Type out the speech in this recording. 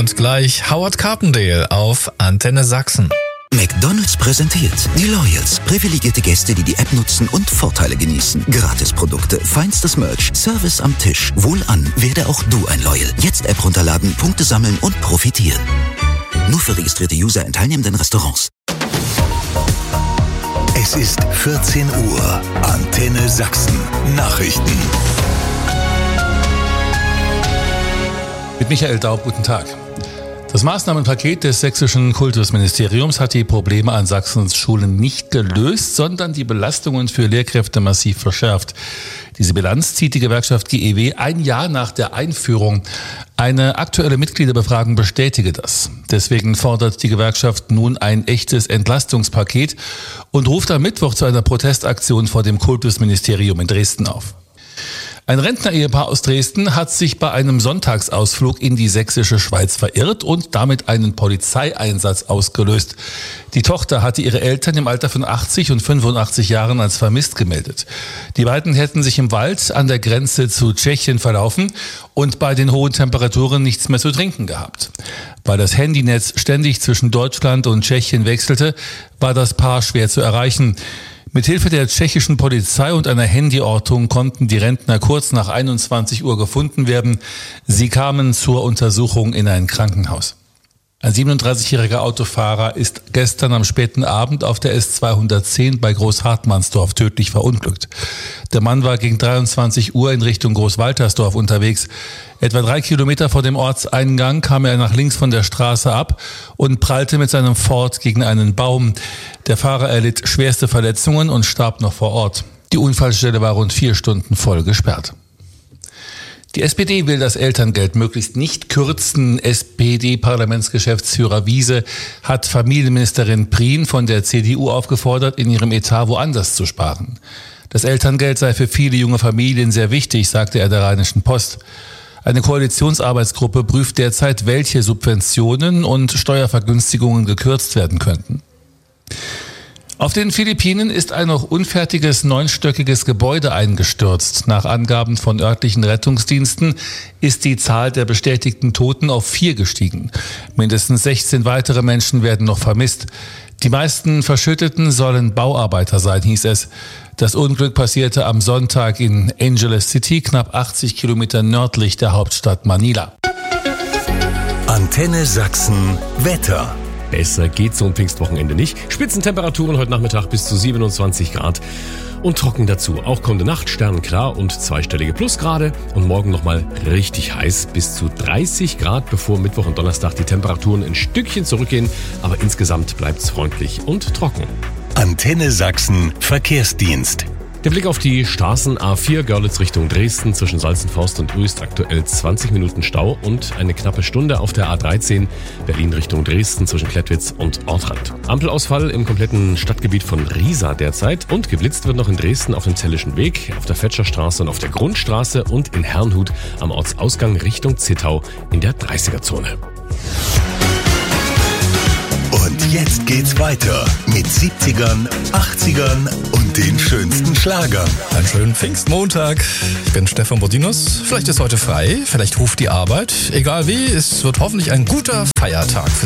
und gleich Howard Carpendale auf Antenne Sachsen. McDonald's präsentiert die Loyals. Privilegierte Gäste, die die App nutzen und Vorteile genießen. Gratisprodukte, feinstes Merch, Service am Tisch. Wohlan, werde auch du ein Loyal. Jetzt App runterladen, Punkte sammeln und profitieren. Nur für registrierte User in teilnehmenden Restaurants. Es ist 14 Uhr. Antenne Sachsen. Nachrichten. Mit Michael Daub, guten Tag. Das Maßnahmenpaket des sächsischen Kultusministeriums hat die Probleme an Sachsens Schulen nicht gelöst, sondern die Belastungen für Lehrkräfte massiv verschärft. Diese Bilanz zieht die Gewerkschaft GEW ein Jahr nach der Einführung. Eine aktuelle Mitgliederbefragung bestätige das. Deswegen fordert die Gewerkschaft nun ein echtes Entlastungspaket und ruft am Mittwoch zu einer Protestaktion vor dem Kultusministerium in Dresden auf. Ein Rentner-Ehepaar aus Dresden hat sich bei einem Sonntagsausflug in die sächsische Schweiz verirrt und damit einen Polizeieinsatz ausgelöst. Die Tochter hatte ihre Eltern im Alter von 80 und 85 Jahren als vermisst gemeldet. Die beiden hätten sich im Wald an der Grenze zu Tschechien verlaufen und bei den hohen Temperaturen nichts mehr zu trinken gehabt. Weil das Handynetz ständig zwischen Deutschland und Tschechien wechselte, war das Paar schwer zu erreichen. Mithilfe der tschechischen Polizei und einer Handyortung konnten die Rentner kurz nach 21 Uhr gefunden werden. Sie kamen zur Untersuchung in ein Krankenhaus. Ein 37-jähriger Autofahrer ist gestern am späten Abend auf der S210 bei Großhartmannsdorf tödlich verunglückt. Der Mann war gegen 23 Uhr in Richtung Großwaltersdorf unterwegs. Etwa 3 Kilometer vor dem Ortseingang kam er nach links von der Straße ab und prallte mit seinem Ford gegen einen Baum. Der Fahrer erlitt schwerste Verletzungen und starb noch vor Ort. Die Unfallstelle war rund 4 Stunden voll gesperrt. Die SPD will das Elterngeld möglichst nicht kürzen. SPD-Parlamentsgeschäftsführer Wiese hat Familienministerin Prien von der CDU aufgefordert, in ihrem Etat woanders zu sparen. Das Elterngeld sei für viele junge Familien sehr wichtig, sagte er der Rheinischen Post. Eine Koalitionsarbeitsgruppe prüft derzeit, welche Subventionen und Steuervergünstigungen gekürzt werden könnten. Auf den Philippinen ist ein noch unfertiges 9-stöckiges Gebäude eingestürzt. Nach Angaben von örtlichen Rettungsdiensten ist die Zahl der bestätigten Toten auf 4 gestiegen. Mindestens 16 weitere Menschen werden noch vermisst. Die meisten Verschütteten sollen Bauarbeiter sein, hieß es. Das Unglück passierte am Sonntag in Angeles City, knapp 80 Kilometer nördlich der Hauptstadt Manila. Antenne Sachsen Wetter. Besser geht's so ein Pfingstwochenende nicht. Spitzentemperaturen heute Nachmittag bis zu 27 Grad und trocken dazu. Auch kommende Nacht sternenklar und 2-stellige Plusgrade und morgen nochmal richtig heiß bis zu 30 Grad, bevor Mittwoch und Donnerstag die Temperaturen ein Stückchen zurückgehen. Aber insgesamt bleibt's freundlich und trocken. Antenne Sachsen Verkehrsdienst. Der Blick auf die Straßen A4 Görlitz Richtung Dresden zwischen Salzenforst und Öst, aktuell 20 Minuten Stau und eine knappe Stunde auf der A13 Berlin Richtung Dresden zwischen Klettwitz und Ortrand. Ampelausfall im kompletten Stadtgebiet von Riesa derzeit und geblitzt wird noch in Dresden auf dem Zellischen Weg, auf der Fetscherstraße und auf der Grundstraße und in Herrnhut am Ortsausgang Richtung Zittau in der 30er-Zone. Und jetzt geht's weiter mit 70ern, 80ern und den schönsten Schlagern. Einen schönen Pfingstmontag. Ich bin Stefan Bodinus. Vielleicht ist heute frei, vielleicht ruft die Arbeit. Egal wie, es wird hoffentlich ein guter Feiertag für